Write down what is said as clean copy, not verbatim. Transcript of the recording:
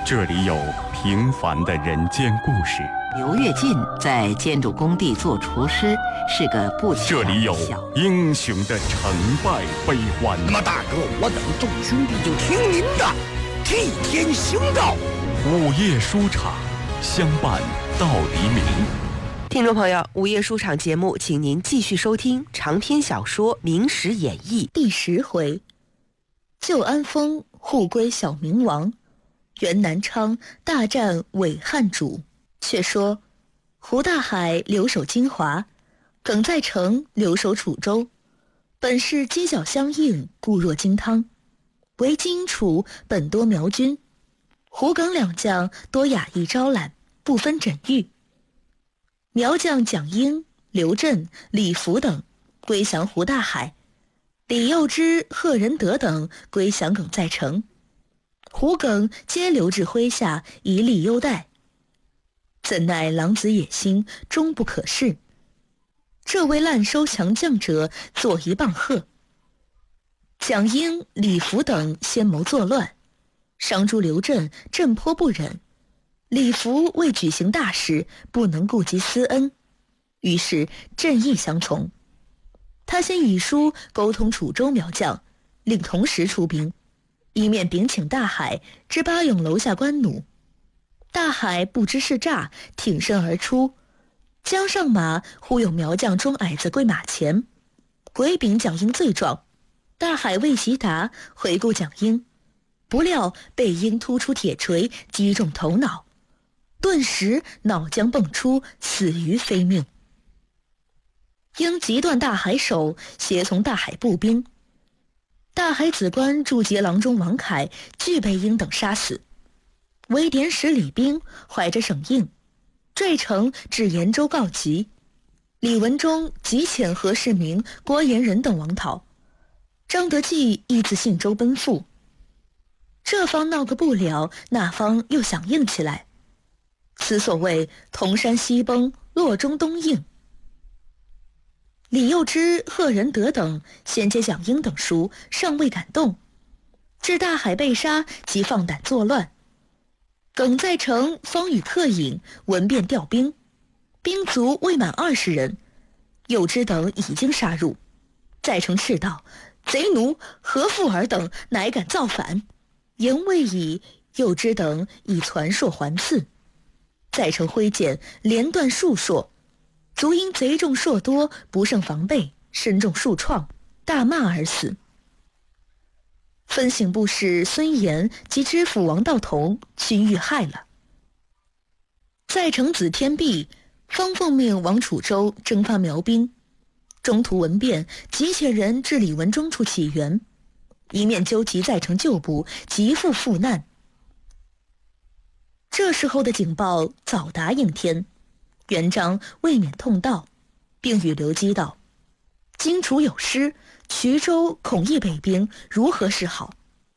这里有平凡的人间故事， 刘跃进在建筑工地做厨师，是个不起眼的小。 这里有英雄的成败悲欢。 那么大哥，我等众兄弟就听您的，替天行道。 午夜书场，相伴到黎明。 听众朋友，午夜书场节目，请您继续收听长篇小说《明史演义》 第10回：旧安丰护归小明王，袁南昌大战伪汉主。却说胡大海留守金华，耿在成留守楚州，本是犄角相应，固若金汤。唯金楚本多苗军，胡耿两将多雅意招揽，不分枕域。苗将蒋英、刘震、李福等归降胡大海，李幼之、贺仁德等归降耿在成，胡耿皆留至麾下，以礼优待。怎奈狼子野心，终不可恃。这位滥收强将者，左一棒喝。蒋英、李福等先谋作乱，商诸刘震震颇不忍。李福为举行大事，不能顾及私恩，于是朕亦相从。他先以书沟通楚州苗将，令同时出兵，一面禀请大海至巴永楼下关弩。大海不知是诈，挺身而出，将上马，忽有苗将中矮子跪马前，回禀蒋英罪状。大海未及答，回顾蒋英，不料被鹰突出铁锤击中头脑，顿时脑浆迸出，死于非命。鹰急断大海手，胁从大海步兵。大海子官驻节郎中王凯俱被鹰等杀死，唯典使李冰怀着省印，坠城至延州告急。李文忠即遣何世明、郭延仁等王讨，张德济亦自信州奔赴。这方闹个不了，那方又响应起来。此所谓铜山西崩，洛中东应。李幼之、贺仁德等先接蒋英等书，尚未感动，至大海被杀，即放胆作乱。耿在成方与客饮，闻便调兵，兵卒未满20人，幼之等已经杀入。在成斥道：“贼奴何复尔等，乃敢造反？”言未已，幼之等已攒槊还刺。在成挥剑连断数槊，卒因贼众槊多，不胜防备，身中数创，大骂而死。分省部使孙延及知府王道同均遇害了。在成子天弼方奉命往楚州征发苗兵，中途闻变，即遣人至李文忠处起援，一面纠集在成旧部，急赴赴难。这时候的警报早达应天，元璋未免痛道，并与刘基道：“荆楚有失，衢州恐易北兵，如何是好？”